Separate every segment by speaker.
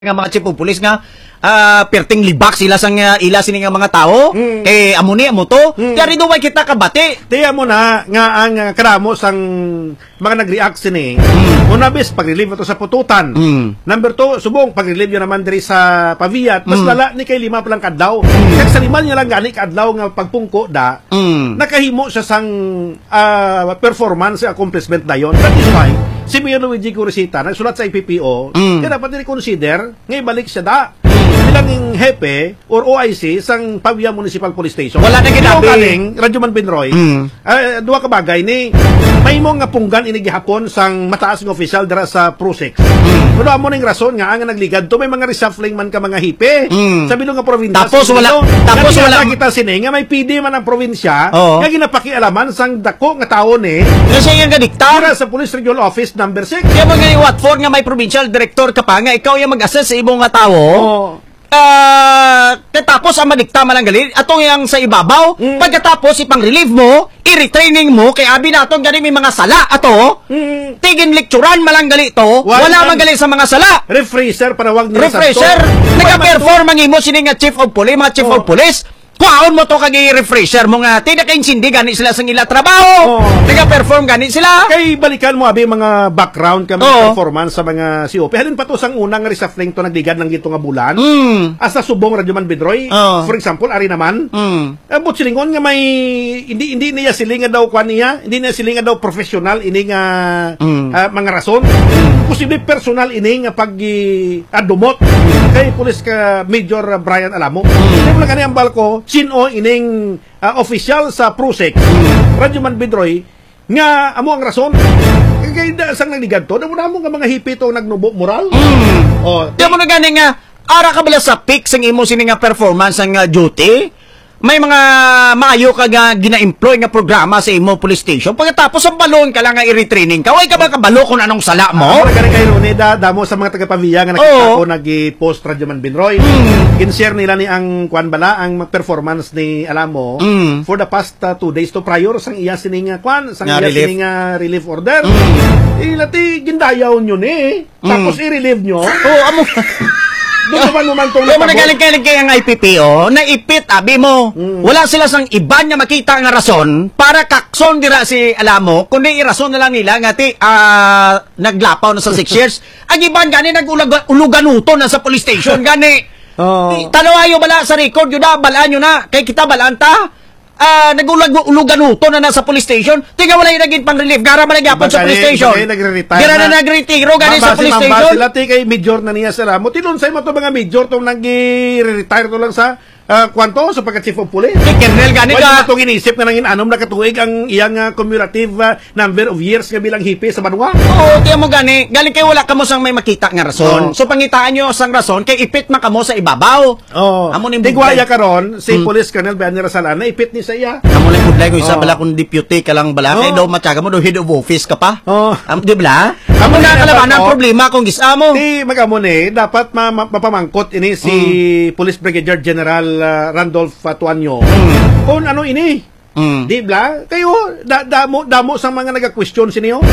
Speaker 1: nga mga chief of police nga perting libak sila sang ila sini nga mga tao kay amo ni amo to kaya do way kita kabati
Speaker 2: tiya mo na nga ang karamo sang mga nag-react sini una bis pag-relieve to sa pututan number 2 subong pag-relieve yun naman diri sa Pavia mas lala ni kay lima palang kadlaw kaya sa lima niya lang gani kadlaw nga pagpungko da nakahimo siya sang performance accomplishment dayon that is why si Mayor Luigi Curisita nagsulat sa IPPO kaya dapat i-consider ngay balik siya da bilang yung hepe or OIC sang Pavia Municipal Police Station.
Speaker 1: Wala na ginabi.
Speaker 2: Kaning Radyoman Binroy, duwa ka bagay ni may mo nga punggan inigihapon sang mataas ng official dara sa PROSEC. Kuno amo ning rason nga ang nagligad to may mga reshuffling man ka mga hipe sa bilong nga probinsya.
Speaker 1: Tapos wala
Speaker 2: kita sini nga may PD man ang probinsya nga ginapakialaman sang dako nga tawo ni
Speaker 1: kasi nga diktar
Speaker 2: sa Police Regional Office number 6.
Speaker 1: Kaya mga Watford nga may provincial director ka pa nga ikaw yung mag-assess sa ibong nga tawo. Katapos ang madikta man ang galit atong yang sa ibabaw pagkatapos ipang-relieve mo i-retraining mo kay abi naton gani may mga sala ato tigin lecturan malang gali to wala man gali sa mga sala
Speaker 2: refresher panawag nila
Speaker 1: refresher naka-perform ang imo sini nga chief of police mga chief of police kuhaon mo to kagi refresher mo nga tidak kainsindi gani sila sa ila trabaho naka-perform gani sila
Speaker 2: kay balikan mo abi mga background ka mga performance sa mga COP halin pa to sang unang reshuffling to nagligad ng gito nga bulan asa subong Radyoman Binroy for example ari naman but silingon nga may hindi niya silinga daw kwan niya hindi niya silinga daw professional ini nga mga rason posible personal ini nga pag adumot kay police ka Major Brian Alamo kay mo kani ang balko sino ining official sa PROSEC Radyoman Binroy nga amo ang rason kay sang nagligad to damo nga mga hipito nagnubo moral di mo na gani nga ara ka bala sa peak sang imo sini nga performance ang duty may mga maayo ka nga gina-employ nga programa sa imo police station pagkatapos ang balon ka lang nga i-retraining ka way ka ba kabalo kung anong sala mo gani kay Roneda damo sa mga taga Pavia nga nakita ko nagi-post Radyoman Binroy in-share nila ni ang kwan bala ang performance ni Alamo for the past 2 days to prior sang iya sining kwan sang iya sining relief order ilati gindayaw nyo ni tapos i-relieve nyo amo doon naman lumantong na
Speaker 1: nagaling kay ang IPPO naipit abi mo wala sila sang iban nga makita nga rason para kakson dira si Alamo kundi irason na lang nila nga ti naglapaw na sa 6 years ang iban gani naguluganuto na sa police station gani tanawayo bala sa record yun na balaan nyo na kay kita balaan ta naguluganuto na nasa police station tiga wala yung naging pang-relief gara malagyapon sa police station gara na nagretiro gani sa police station
Speaker 2: sila kay major na niya sila mo tinunsay mo to mga major to nag-retire to lang sa kwanto sa pagka-chief of police
Speaker 1: Colonel gani ka
Speaker 2: itong inisip na nangin anom na katuig ang iyang cumulative number of years nga bilang hipi sa banwa
Speaker 1: tiya mo gani galing kay wala kamo sang may makita nga rason so pangitaan nyo sang rason kay ipit man kamo sa ibabaw amo ning
Speaker 2: digwaya karon si Police Colonel Benny Rasalan na ipit ni sa iya
Speaker 1: amo ning budlay ko isa bala kung deputy ka lang bala kay daw matyaga mo daw head of office ka pa di bala amo na kalaban ang problema kung gisamo
Speaker 2: di magamo ni dapat mapamangkot ini si Police Brigadier General Randolph Tuanyo kung ano ini di bla kayo damo sa mga naga-question siniyo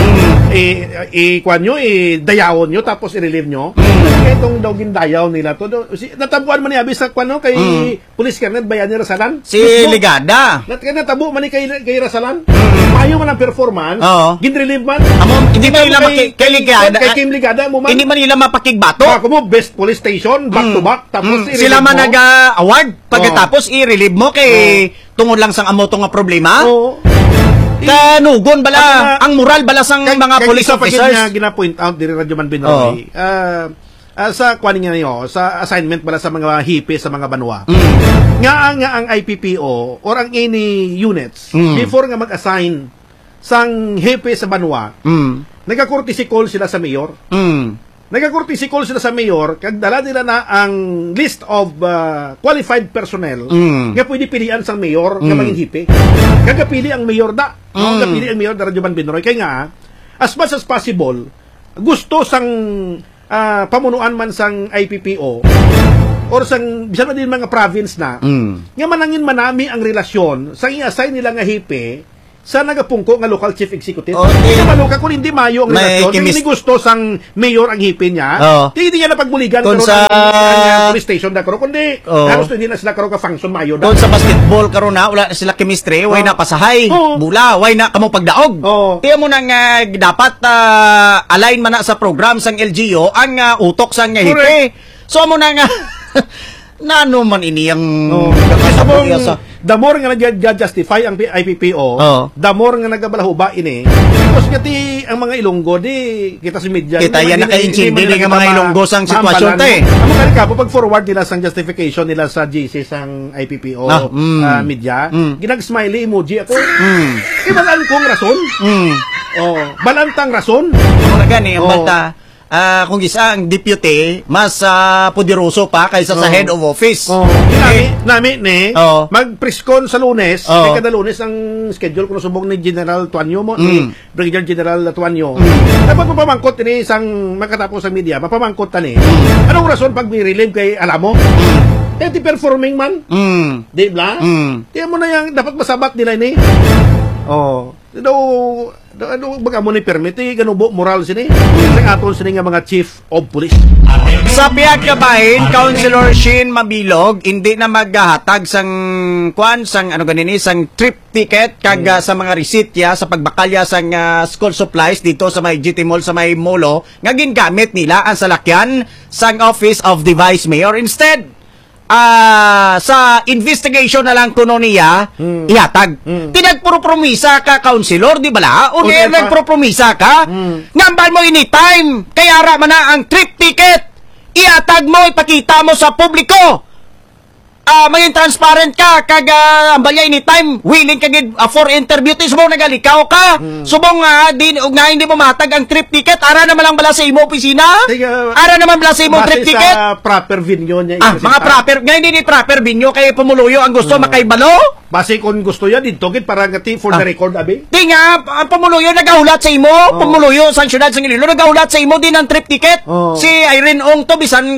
Speaker 2: kwan nyo dayawon nyo tapos i-relieve nyo kaya itong daw gindayaw nila to natabuan man ni abis sa kwan kay Police Colonel Bayani Rasalan
Speaker 1: si Ligada
Speaker 2: natabu man ni kay Rasalan mayo man ang performance gin-relieve man
Speaker 1: hindi man nila kay Ligada
Speaker 2: kay Kim Ligada mo man
Speaker 1: hindi man nila mapakigbato
Speaker 2: ako mo best police station back to back tapos
Speaker 1: sila man nag-award pagkatapos i-relieve mo kay tungod lang sang amo to nga problema kanugon bala ang moral bala sang mga police officers
Speaker 2: nga gina-point out diri Radyoman Binroy sa kuan nga niyo sa assignment bala sa mga hipi sa mga banwa nga ang IPPO or ang any units before nga mag-assign sang hipi sa banwa nagka-courtesy call sila sa mayor nagka-courtesy call sila sa mayor kag dala nila na ang list of qualified personnel nga pwede pilian sang mayor nga maging hipi kagapili ang mayor kagapili ang mayor da Radyoman Binroy kay nga as much as possible gusto sang pamunuan man sang IPPO or sang bisan din mga province na nga manangin manami ang relasyon sang i-assign nila nga hipi sa nagapungko nga local chief executive.
Speaker 1: Okay.
Speaker 2: Hindi maluka kung hindi mayo ang
Speaker 1: May
Speaker 2: relasyon, hindi gusto sang mayor ang hipin niya, hindi niya napagbuligan
Speaker 1: kung
Speaker 2: sa
Speaker 1: sa
Speaker 2: police station na karon kundi halos hindi na sila karon ka function mayo da.
Speaker 1: Kung sa basketball karon na wala sila chemistry, way na pasahay, bula, way na kamo pagdaog. Tiyan mo nang dapat align man na sa program sang LGU ang utok sang hipe. So mo nang nano man ini ang
Speaker 2: the more nga nag-justify ang IPPO, the more nga nagabalahuba ini. Because ngati ang mga Ilonggo di kita sa media.
Speaker 1: Kita yan naka-intindi ng mga Ilonggo sang sitwasyon tayo.
Speaker 2: Ang mga kapo pag forward nila sang justification nila sa GC sang IPPO media, ginag-smiley emoji ako. Ibalan kong rason. Balantang rason.
Speaker 1: Mga gani ang bata. Kung isa ang deputy, mas poderoso pa kaysa sa head of office.
Speaker 2: Nami ni mag-preskon sa Lunes, kay kada Lunes ang schedule kuno subong ni General Tuanyo mo, ni Brigadier General Tuanyo. Dapat mapamangkot ni isang makatapos sa media, mapamangkot tani. Anong rason pag mi-relieve kay Alamo? Ti performing man. Di ba? Tiyan mo na yang dapat masabat nila ni. Ano baga mo ni permit ganubo moral sini sa aton sini nga mga chief of police.
Speaker 1: Sa Piag Kabahin, Councilor Shin Mabilog hindi na maghahatag sang sang ano ganini sang trip ticket kag sa mga resitya sa pagbakalya sang school supplies dito sa may GT Mall sa may Molo nga gingamit nila ang salakyan sang Office of the Vice Mayor. Instead sa investigation na lang kuno niya ihatag. Tinagpropromisa ka, councilor, di bala? O nagpropromisa ka? Ngambal mo anytime, kaya ara man na ang trip ticket. Ihatag mo, ipakita mo sa publiko. Maging transparent ka, kag ambalya anytime, willing ka for interview, subong nagalikaw ka, subong hindi mo matag ang trip ticket, ara naman lang bala sa imo opisina, ara naman bala sa imo trip ticket.
Speaker 2: Sa proper venue niya.
Speaker 1: Mga proper, ngayon hindi proper venue, kaya pumuluyo ang gusto, makaibalo.
Speaker 2: Base kung gusto yan, dito git para ngati for the record, abi.
Speaker 1: Di nga, ang pumuluyo, nagahulat sa imo, pumuluyo sa syudad sa Iloilo, nagahulat sa imo din ang trip ticket. Si Irene Ong to, bisan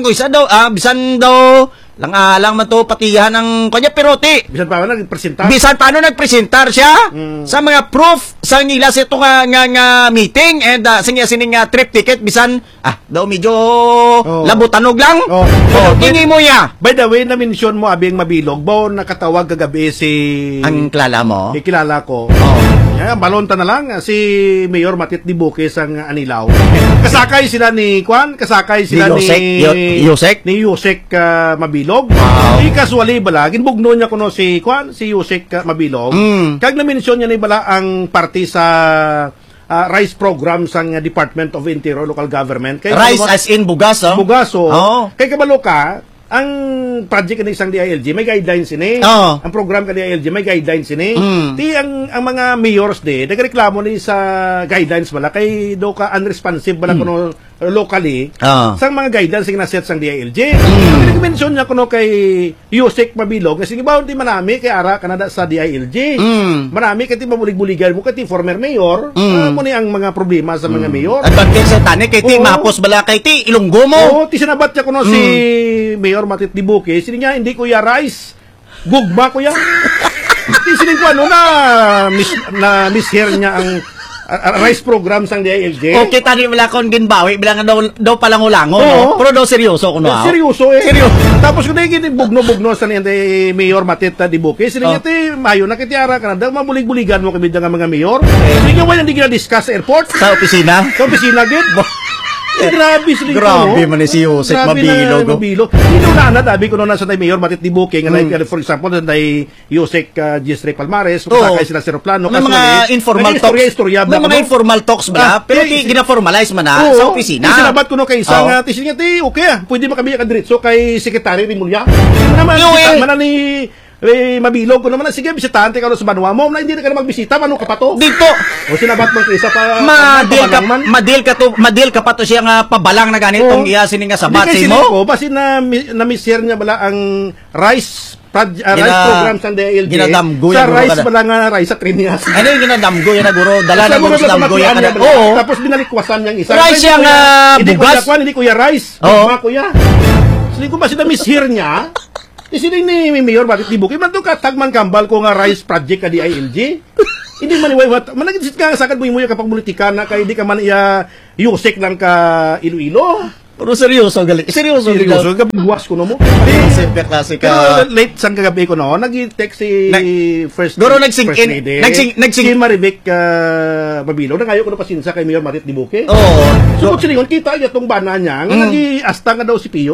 Speaker 1: daw, lang man to patihan ng kanya perote.
Speaker 2: Bisan paano nagpresentar?
Speaker 1: Bisan paano nagpresentar siya sa mga proof sa nila sa ito nga meeting and sining trip ticket bisan daw medyo labutanog lang. Kini mo ya.
Speaker 2: By the way, na-mention mo abing Mabilog, bao nakatawag kagabi si
Speaker 1: ang kilala mo?
Speaker 2: Kilala ko. Balonta na lang si Mayor Matit Di Bukes ang Anilaw. Kasakay sila ni Kwan, kasakay sila ni
Speaker 1: Yusek
Speaker 2: Mabilog. Di kasuwali bala, ginbugno niya kuno si Kwan, si Yusek Mabilog. Kag na-mention niya ni bala ang party sa rice program sang Department of Interior Local Government. Kay
Speaker 1: rice as in bugas,
Speaker 2: Bugaso. Kay kabalo ka, ang project ni isang DILG may guidelines ini. Ang program ka DILG may guidelines ini. Ti ang mga mayors nagreklamo ni sa guidelines bala kay do ka unresponsive bala kuno locally sang mga guidelines nga naset sang DILG. Nag-mention niya kuno kay Yusek Mabilog nga sige ba di manami kay ara Canada sa DILG. Marami kay ti mabulig-buligan mo kay ti former mayor. Mo ni ang mga problema sa mga mayor.
Speaker 1: Advantage sa tani kay ti mapos bala kay ti Ilonggo mo.
Speaker 2: Ti sinabat niya kuno si Mayor Matit Di Bukes, sini niya hindi kuya rice. Gugma kuya. Ti sini ko ano na mishear niya ang rice program sang DILG.
Speaker 1: Okay, tani wala kon ginbawi bilang daw palang ulango, no? Pero daw seryoso kuno.
Speaker 2: Seryoso Tapos kun gini bugno sa ni Mayor Matit Di Bukes, sini niya ti mayo na kitiara kana daw mabulig-buligan mo kami nga mga mayor. Sini niya wala hindi gina-discuss sa airport.
Speaker 1: Sa opisina
Speaker 2: gid.
Speaker 1: Grabe man si Yusek Mabilog.
Speaker 2: Hindi na tabi ko na sa Mayor Matit Di Bukes, like for example sa Yusek Gisre Palmares, sakay sila sa aeroplano
Speaker 1: kasi mga informal talks. Mga informal talks ba? Pero gina-formalize man sa opisina.
Speaker 2: Sinabat ko no kay isang tisin nga okay, pwede makabiyag ka diretso kay Secretary Rimulya. Naman ni Mabilog ko naman sige bisitante ka sa banwa mo na hindi na ka magbisita mano ka pa to dito o sinabat mo isa pa
Speaker 1: madil ka pa to siya nga pabalang na ganitong iya sini nga sabat sa mo
Speaker 2: basin na miss-share niya bala ang rice program sa DILG sa rice bala nga rice sa Trinas
Speaker 1: ano yung ginadamgo yan na guro dala na guro sa damgo yan
Speaker 2: tapos binalikwasan niyang isa
Speaker 1: rice yung bugas
Speaker 2: hindi kuya rice kuya hindi ko ba sila miss-share niya isiling ni Mayor Matit Di Bukes, man to katagman kambal ko nga rice project ka DILG. Hindi man iway managit ka sa kad mo kapag politika na kay di ka man yusik lang ka Iloilo.
Speaker 1: Pero seryoso gali. Seryoso
Speaker 2: ka buwas ko no mo.
Speaker 1: Simple klase ka.
Speaker 2: Pero late sang kagabi ko no, nagi-text si first lady.
Speaker 1: Nagsing
Speaker 2: Marivic Babilo. Nangayo ko na pasinsa kay Mayor Marit Dibuque.
Speaker 1: Oo.
Speaker 2: So siningon kita iya tong bana niya, nagi-asta nga daw si Pio.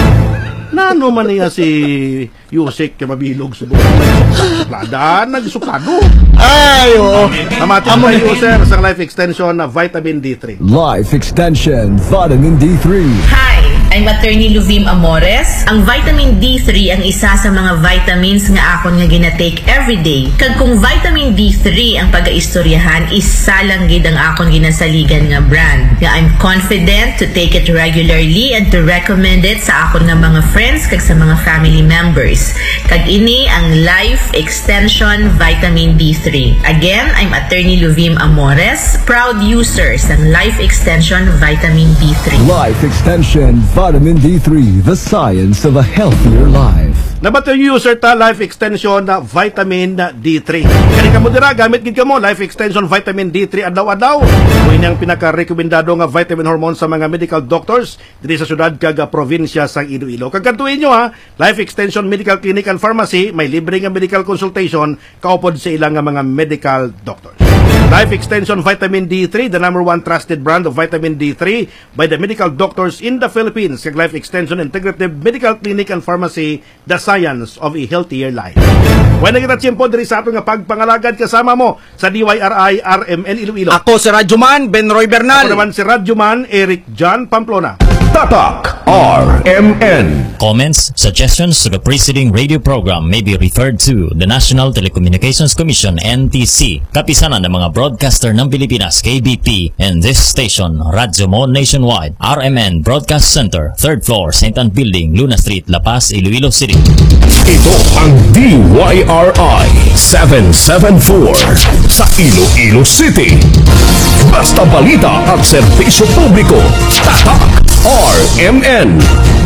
Speaker 2: Nano man niya si Yusek kay mabilog sa buwan. Suplada, nagsuplado.
Speaker 1: Ay, oo.
Speaker 2: Namati mo user sa life extension na vitamin D3.
Speaker 3: Life Extension Vitamin D3.
Speaker 4: Hi! I'm Attorney Luvim Amores. Ang vitamin D3 ang isa sa mga vitamins nga akon nga ginatake everyday. Kag kung vitamin D3 ang pag-aistoryahan, isa lang gid ang akon ginasaligan nga brand. Nga I'm confident to take it regularly and to recommend it sa akon nga mga friends kag sa mga family members. Kag ini ang Life Extension Vitamin D3. Again, I'm Attorney Luvim Amores, proud user ng Life Extension Vitamin D3.
Speaker 3: Life Extension Vitamin D3, the science of a healthier life.
Speaker 2: Nabato yung user ta life extension na vitamin D3. Kani ka mo dira gamit gid kamo life extension vitamin D3 adlaw-adlaw. Mo ini ang pinaka-rekomendado nga vitamin hormone sa mga medical doctors diri sa syudad kag probinsya sa Iloilo. Kag kantuin nyo ha, Life Extension Medical Clinic and Pharmacy may libre nga medical consultation kaupod sa ilang nga mga medical doctors. Life Extension Vitamin D3, the #1 trusted brand of vitamin D3 by the medical doctors in the Philippines. Kag Life Extension Integrative Medical Clinic and Pharmacy, the science of a healthier life. When kita tiyempo diri sa ato nga pagpangalagad kasama mo sa DYRI RMN Iloilo.
Speaker 1: Ako si Radyoman Benroy Bernal.
Speaker 2: Ako naman si Radyoman Eric John Pamplona.
Speaker 5: Tatak RMN.
Speaker 6: Comments, suggestions to the preceding radio program may be referred to the National Telecommunications Commission NTC, kapisanan ng mga broadcaster ng Pilipinas KBP, and this station, Radyo Mo Nationwide, RMN Broadcast Center, 3rd floor, St. Anne Building, Luna Street, La Paz, Iloilo City.
Speaker 5: Ito ang DYRI 774 sa Iloilo City. Basta balita at serbisyo publiko. Tatak RMN.